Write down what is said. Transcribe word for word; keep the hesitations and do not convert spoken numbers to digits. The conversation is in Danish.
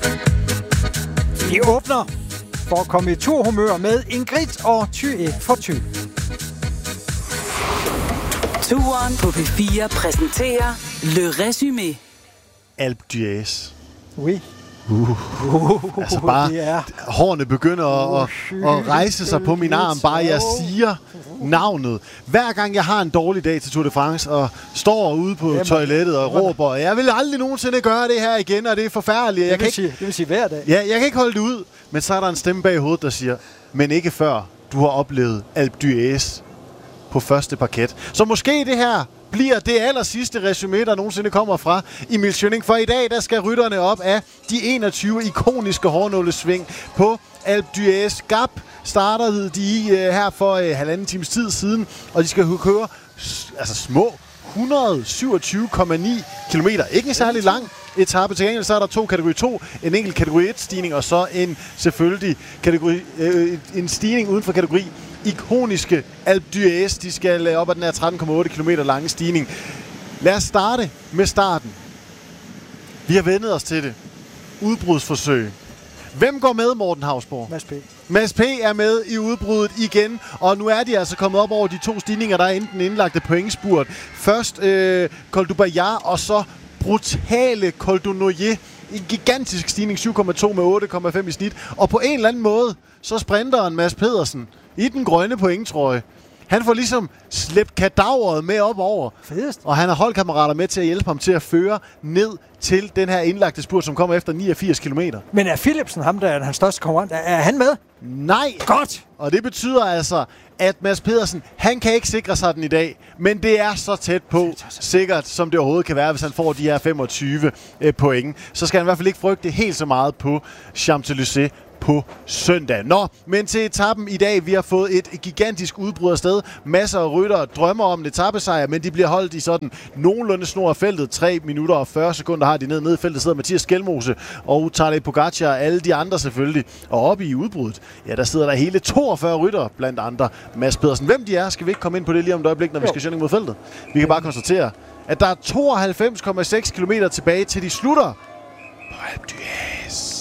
Vi åbner for at komme i turhumør med Ingrid og Thy for Thy. Turen på P fire præsenterer Le Résumé. Alpe d'Huez. Oui. Uh. Uh, altså bare, er... hårene begynder at, at, at rejse sig på min arm, bare jeg siger navnet. Hver gang jeg har en dårlig dag til Tour de France, og står ude på Jamen. toilettet og råber, jeg vil aldrig nogensinde gøre det her igen, og det er forfærdeligt. Jeg det, vil kan sige, ikke... det vil sige hver dag. Ja, jeg kan ikke holde det ud, men så er der en stemme bag hovedet, der siger, men ikke før du har oplevet Alpe d'Huez på første parket. Så måske det her bliver det aller sidste resumé, der nogensinde kommer fra Emil Schønning. For i dag, der skal rytterne op af de enogtyve ikoniske hårnålesving på Alpe d'Huez. Gap startede de uh, her for uh, halvanden times tid siden, og de skal køre altså små et hundrede og syvogtyve komma ni kilometer. Ikke en særlig lang etape. Til gengæld så er der to kategori to, en enkelt kategori et stigning, og så en selvfølgelig kategori, øh, en stigning uden for kategori ikoniske Alpe d'Huez. De skal op ad den her tretten komma otte kilometer lange stigning. Lad os starte med starten. Vi har vendet os til det. Udbrudsforsøg. Hvem går med, Morten Hausborg? Mads P. Mads P. er med i udbruddet igen, og nu er de altså kommet op over de to stigninger, der er enten indlagte pointspurt. Først øh, Col du Bayard, og så brutale Col du Noyer. En gigantisk stigning, syv komma to med otte komma fem i snit. Og på en eller anden måde, så sprinteren Mads Pedersen i den grønne pointtrøje. Han får ligesom slæbt kadaveret med op over. Fedest. Og han har holdkammerater med til at hjælpe ham til at føre ned til den her indlagte spurt, som kommer efter niogfirs kilometer. Men er Philipsen, ham der er hans største konkurrent, er han med? Nej. Godt. Og det betyder altså, at Mads Pedersen, han kan ikke sikre sig den i dag. Men det er så tæt på, sikkert som det overhovedet kan være, hvis han får de her femogtyve øh, point. Så skal han i hvert fald ikke frygte helt så meget på Champs-Élysées på søndag. Nå, men til etappen i dag, vi har fået et gigantisk udbrud afsted. Masser af ryttere drømmer om en etappesejr, men de bliver holdt i sådan nogenlunde snor af feltet. tre minutter og fyrre sekunder har de ned. Nede i feltet sidder Mathias Skelmose og Tadej Pogacar og alle de andre selvfølgelig. Og oppe i udbruddet, ja, der sidder der hele toogfyrre ryttere, blandt andre Mads Pedersen. Hvem de er, skal vi ikke komme ind på det lige om et øjeblik, når vi skal Schønning mod feltet. Vi kan bare konstatere, at der er tooghalvfems komma seks kilometer tilbage til de slutter på Alpe d'Huez.